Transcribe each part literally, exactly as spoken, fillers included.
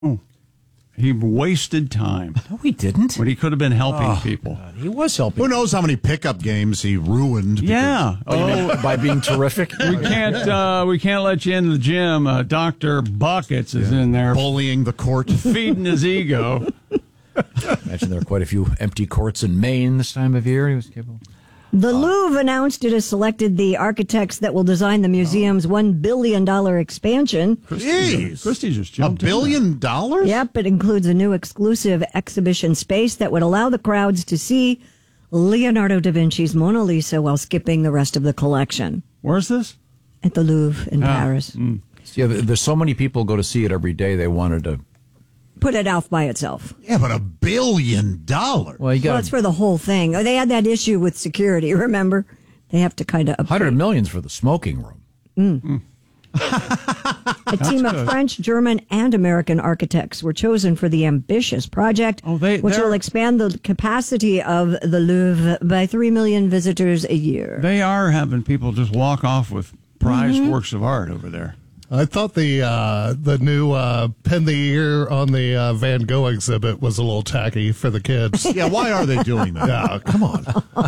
Oh, he wasted time. No, he didn't. When he could have been helping Oh, people. God, he was helping. Who knows how many pickup games he ruined? because- Yeah. Oh, By being terrific. we can't. Uh, we can't let you into the gym. Uh, Doctor Buckets is in there Bullying the court. feeding his ego. Imagine there are quite a few empty courts in Maine this time of year. He was capable. The Louvre announced it has selected the architects that will design the museum's one billion dollars expansion. Jeez. Christie just A jumped in billion dollars? Yep, it includes a new exclusive exhibition space that would allow the crowds to see Leonardo da Vinci's Mona Lisa while skipping the rest of the collection Where's this? at the Louvre in Ah, Paris. mm. Yeah, there's so many people go to see it every day. They wanted to. Put it off by itself. Yeah, but a billion dollars. Well, you Well, got it's for the whole thing. They had that issue with security, remember? They have to kind of... hundred millions for the smoking room. Mm. A team of good. French, German, and American architects were chosen for the ambitious project, Oh, they- which they're- will expand the capacity of the Louvre by three million visitors a year. They are having people just walk off with prized Mm-hmm. works of art over there. I thought the uh, the new uh, pin the ear on the uh, Van Gogh exhibit was a little tacky for the kids. Yeah, why are they doing that? Yeah, come on.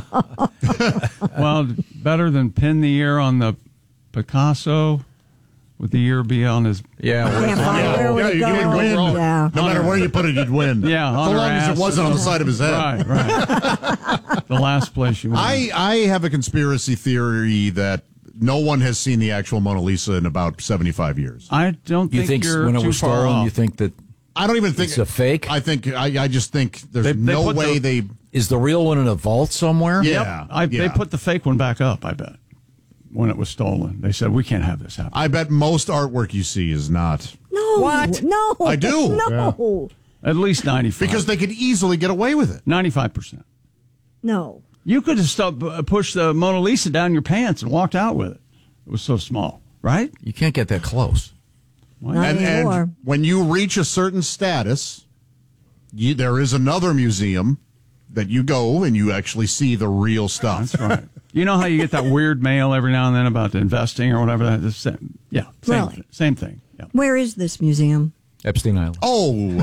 Well, better than pin the ear on the Picasso. Would the ear be on his? Yeah, Can't well, find where would Yeah, it you go? can't win. Yeah. No matter where you put it, you'd win. Yeah, so on her long as ass. it wasn't on the side of his head. Right, right. The last place you went. I, I have a conspiracy theory that no one has seen the actual Mona Lisa in about seventy-five years. I don't you think think you're when it too was far stolen, off. you think that I don't even think it's a fake? I think I, I just think there's They- they no put way the- they. is the real one in a vault somewhere? Yeah, I, yeah. They put the fake one back up. I bet when it was stolen, they said we can't have this happen. I bet most artwork you see is not No. What? No. I do. No. At least ninety-five. because they could easily get away with it. ninety-five percent. No. You could have stopped, uh, pushed the Mona Lisa down your pants and walked out with it. It was so small, right? You can't get that close. Not And, anymore. and when you reach a certain status, you, there is another museum that you go and you actually see the real stuff. That's right. You know how you get that weird mail every now and then about investing or whatever? That is, same, yeah, same, Really? th- same thing. Yeah. Where is this museum? Epstein Island. Oh,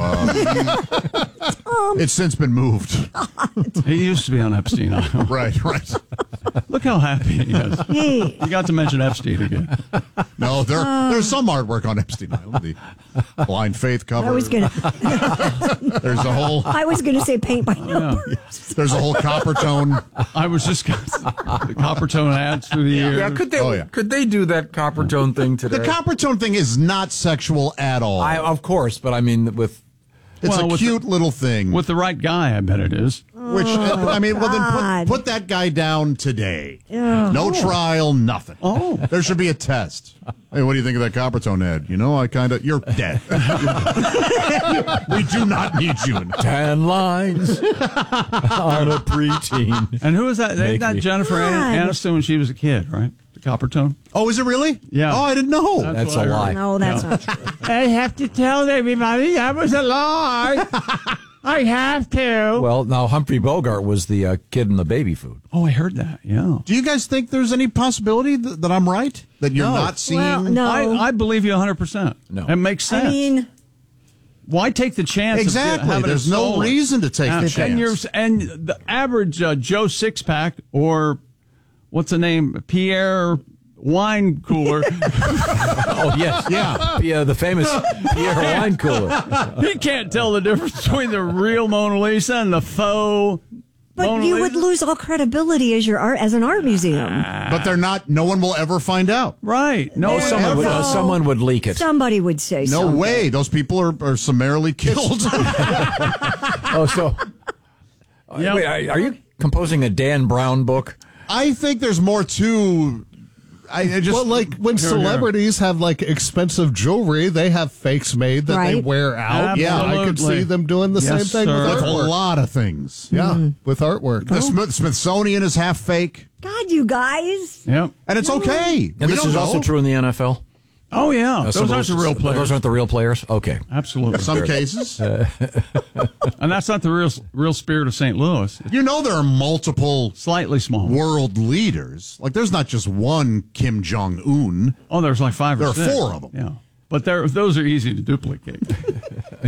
uh, it's since been moved. He used to be on Epstein Island. Right, right. Look how happy he is. Hey. You got to mention Epstein again. No, there there's some artwork on Epstein Island. The Blind Faith cover. I was gonna. There's a whole I was gonna say paint by number. there's a whole copper tone. I was just going to the copper tone ads through the years. Yeah, could they? Oh, yeah. Could they do that copper tone thing today? The copper tone thing is not sexual at all. I, of course, but I mean, with it's Well, a with cute little thing. With the right guy, I bet it is. Which I mean, well God. then put, put that guy down today. No trial, nothing. Oh. There should be a test. Hey, what do you think of that copper tone ad? You know, I kind of you're dead. We do not need you. In ten lines on a preteen. And who was that? They Make got me- Jennifer An- God. Aniston when she was a kid, right? The copper tone. Oh, is it really? Yeah. Oh, I didn't know. That's what a I lie. heard. No, that's not true. I have to tell everybody that was a lie. I have to. Well, now Humphrey Bogart was the uh, kid in the baby food. Oh, I heard that. Yeah. Do you guys think there's any possibility th- that I'm right? That you're No. not seeing? Well, no. I, I believe you one hundred percent. No. It makes sense. I mean, Why take the chance? Exactly. Of having There's it no stolen? reason to take Uh, the And, chance. you're, and the average uh, Joe Sixpack or what's the name? Pierre Wine Cooler. Oh, yes. Yeah. Yeah, the famous Pierre wine cooler. He can't tell the difference between the real Mona Lisa and the faux. but Mona you Lisa. would lose all credibility as your art as an art museum. But they're not. No one will ever find out. Right. No, There Someone would, uh, No. someone would leak it. Somebody would say No something. way. Those people are, are summarily killed. Oh, so. Yep. Wait, are, are you composing a Dan Brown book? I think there's more to. I, I just Well, like when Here, here. celebrities have like expensive jewelry, they have fakes made that they Right. wear out. Yeah, I could Absolutely. see them doing the Yes, same thing sir. with with a artwork. lot of things. Yeah, with artwork. The Smith- Smithsonian is half fake, God, you guys. Yep. and it's okay. And We this don't is also know. true in the N F L? Oh, yeah. Uh, Those some of aren't the real players. Those aren't the real players? Okay. Absolutely. In some cases. And that's not the real real spirit of Saint Louis. It's You know there are multiple slightly small. world leaders. Like there's not just one Kim Jong Un. Oh, there's like five There or are six. four of them. Yeah. But they're, those are easy to duplicate.